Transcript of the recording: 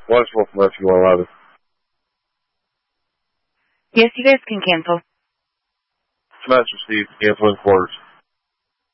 Wonderful from Rescue 111. Yes, you guys can cancel. Master Steve, canceling quarters.